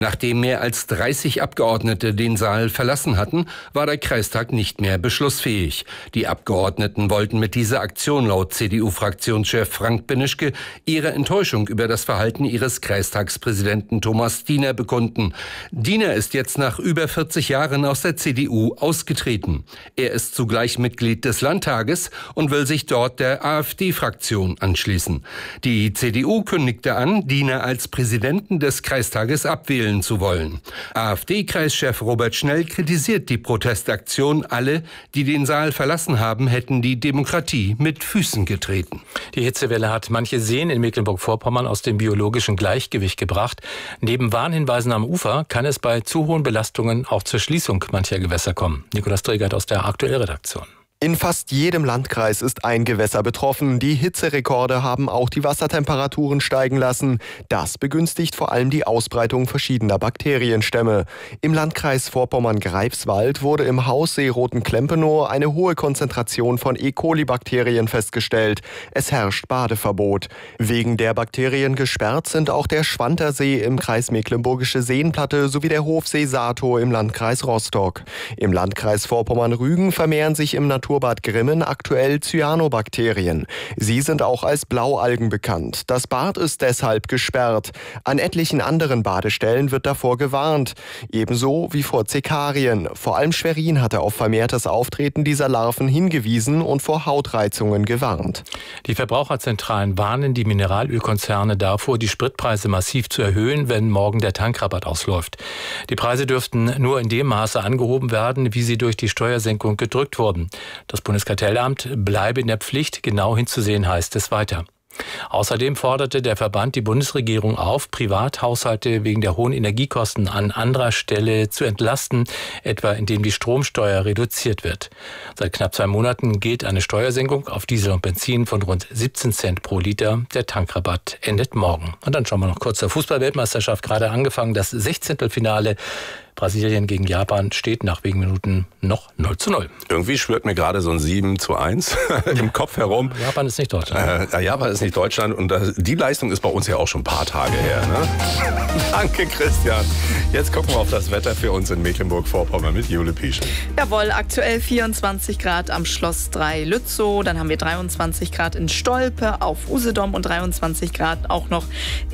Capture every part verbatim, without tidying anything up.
Nachdem mehr als dreißig Abgeordnete den Saal verlassen hatten, war der Kreistag nicht mehr beschlussfähig. Die Abgeordneten wollten mit dieser Aktion laut C D U-Fraktionschef Frank Benischke ihre Enttäuschung über das Verhalten ihres Kreistagspräsidenten Thomas Diener bekunden. Diener ist jetzt nach über vierzig Jahren aus der C D U ausgetreten. Er ist zugleich Mitglied des Landtages und will sich dort der AfD-Fraktion anschließen. Die C D U kündigte an, Diener als Präsidenten des Kreistages abwählen zu wollen. AfD-Kreischef Robert Schnell kritisiert die Protestaktion. Alle, die den Saal verlassen haben, hätten die Demokratie mit Füßen getreten. Die Hitzewelle hat manche Seen in Mecklenburg-Vorpommern aus dem biologischen Gleichgewicht gebracht. Neben Warnhinweisen am Ufer kann es bei zu hohen Belastungen auch zur Schließung mancher Gewässer kommen. Nikolaus Tregert aus der Aktuellen Redaktion. In fast jedem Landkreis ist ein Gewässer betroffen. Die Hitzerekorde haben auch die Wassertemperaturen steigen lassen. Das begünstigt vor allem die Ausbreitung verschiedener Bakterienstämme. Im Landkreis Vorpommern-Greifswald wurde im Haussee Roten-Klempenow eine hohe Konzentration von E. coli-Bakterien festgestellt. Es herrscht Badeverbot. Wegen der Bakterien gesperrt sind auch der Schwantersee im Kreis Mecklenburgische Seenplatte sowie der Hofsee Saatow im Landkreis Rostock. Im Landkreis Vorpommern-Rügen vermehren sich im Natur Naturbad Grimmen aktuell Cyanobakterien. Sie sind auch als Blaualgen bekannt. Das Bad ist deshalb gesperrt. An etlichen anderen Badestellen wird davor gewarnt. Ebenso wie vor Zekarien. Vor allem Schwerin hatte auf vermehrtes Auftreten dieser Larven hingewiesen und vor Hautreizungen gewarnt. Die Verbraucherzentralen warnen die Mineralölkonzerne davor, die Spritpreise massiv zu erhöhen, wenn morgen der Tankrabatt ausläuft. Die Preise dürften nur in dem Maße angehoben werden, wie sie durch die Steuersenkung gedrückt wurden. Das Bundeskartellamt bleibe in der Pflicht, genau hinzusehen, heißt es weiter. Außerdem forderte der Verband die Bundesregierung auf, Privathaushalte wegen der hohen Energiekosten an anderer Stelle zu entlasten, etwa indem die Stromsteuer reduziert wird. Seit knapp zwei Monaten gilt eine Steuersenkung auf Diesel und Benzin von rund siebzehn Cent pro Liter. Der Tankrabatt endet morgen. Und dann schauen wir noch kurz zur Fußball-Weltmeisterschaft. Gerade angefangen, das Sechzehntelfinale. Brasilien gegen Japan steht nach wenigen Minuten noch null zu null. Irgendwie schwirrt mir gerade so ein sieben zu eins im Kopf herum. Japan ist nicht Deutschland. Äh, Japan ist nicht Deutschland und das, die Leistung ist bei uns ja auch schon ein paar Tage her. Ne? Danke, Christian. Jetzt gucken wir auf das Wetter für uns in Mecklenburg-Vorpommern mit Jule Pieschen. Jawohl, aktuell vierundzwanzig Grad am Schloss drei Lützow. Dann haben wir dreiundzwanzig Grad in Stolpe auf Usedom und dreiundzwanzig Grad auch noch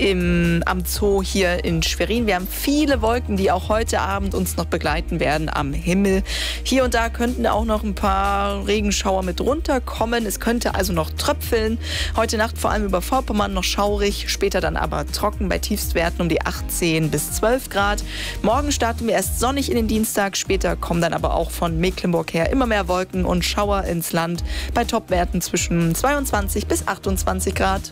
im, am Zoo hier in Schwerin. Wir haben viele Wolken, die auch heute Abend uns noch begleiten werden am Himmel. Hier und da könnten auch noch ein paar Regenschauer mit runterkommen. Es könnte also noch tröpfeln. Heute Nacht vor allem über Vorpommern noch schaurig, später dann aber trocken bei Tiefstwerten um die achtzehn bis zwölf Grad. Morgen starten wir erst sonnig in den Dienstag, später kommen dann aber auch von Mecklenburg her immer mehr Wolken und Schauer ins Land bei Topwerten zwischen zweiundzwanzig bis achtundzwanzig Grad.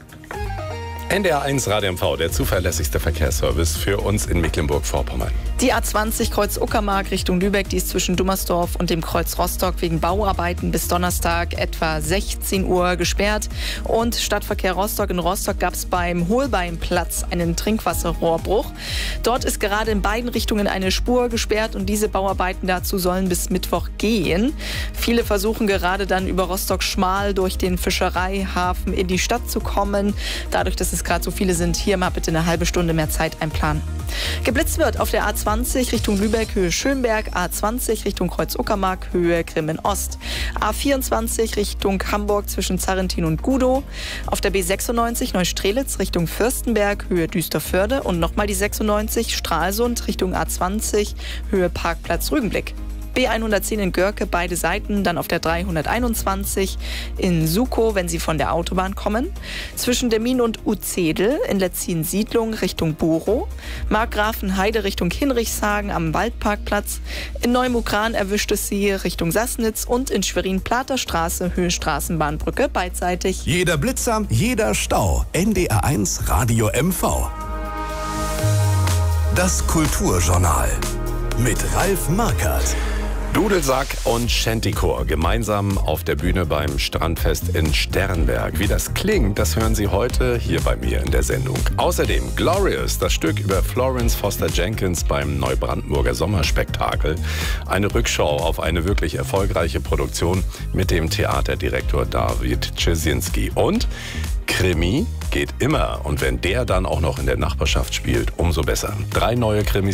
N D R eins Radio M V, der zuverlässigste Verkehrsservice für uns in Mecklenburg-Vorpommern. Die A zwanzig Kreuz Uckermark Richtung Lübeck, die ist zwischen Dummersdorf und dem Kreuz Rostock wegen Bauarbeiten bis Donnerstag etwa sechzehn Uhr gesperrt. Und Stadtverkehr Rostock in Rostock gab es beim Holbeinplatz einen Trinkwasserrohrbruch. Dort ist gerade in beiden Richtungen eine Spur gesperrt und diese Bauarbeiten dazu sollen bis Mittwoch gehen. Viele versuchen gerade dann über Rostock schmal durch den Fischereihafen in die Stadt zu kommen. Dadurch, dass es gerade so viele sind, hier mal bitte eine halbe Stunde mehr Zeit einplanen. Geblitzt wird auf der A zwanzig Richtung Lübeck, Höhe Schönberg, A zwanzig Richtung Kreuz Uckermark, Höhe Grimmen Ost, A vierundzwanzig Richtung Hamburg zwischen Zarrentin und Gudow, auf der B sechsundneunzig Neustrelitz Richtung Fürstenberg, Höhe Düsterförde und nochmal die sechsundneunzig Stralsund Richtung A zwanzig, Höhe Parkplatz Rügenblick. B hundertzehn in Görke, beide Seiten, dann auf der dreihunderteinundzwanzig in Sukow, wenn Sie von der Autobahn kommen. Zwischen Demmin und Uzedel in Letzin-Siedlung Richtung Borow. Markgrafenheide Richtung Hinrichshagen am Waldparkplatz. In Neumukran erwischt es Sie Richtung Sassnitz und in Schwerin-Plater Straße, Höhe Straßenbahnbrücke, beidseitig. Jeder Blitzer, jeder Stau. N D R eins Radio M V. Das Kulturjournal mit Ralf Markert. Dudelsack und Shantychor gemeinsam auf der Bühne beim Strandfest in Sternberg. Wie das klingt, das hören Sie heute hier bei mir in der Sendung. Außerdem Glorious, das Stück über Florence Foster Jenkins beim Neubrandenburger Sommerspektakel. Eine Rückschau auf eine wirklich erfolgreiche Produktion mit dem Theaterdirektor David Czesinski. Und Krimi geht immer. Und wenn der dann auch noch in der Nachbarschaft spielt, umso besser. Drei neue Krimis